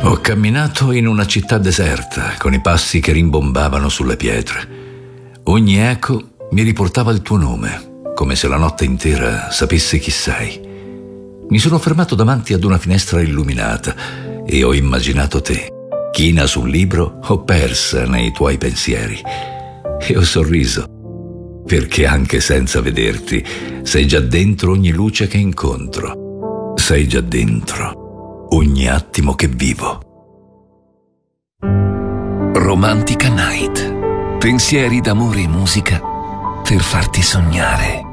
Ho camminato in una città deserta, con i passi che rimbombavano sulle pietre. Ogni eco mi riportava il tuo nome, come se la notte intera sapesse chi sei. Mi sono fermato davanti ad una finestra illuminata e ho immaginato te, china sul libro o persa nei tuoi pensieri. E ho sorriso, perché anche senza vederti, sei già dentro ogni luce che incontro. Sei già dentro ogni attimo che vivo. Romantica Night. Pensieri d'amore e musica per farti sognare.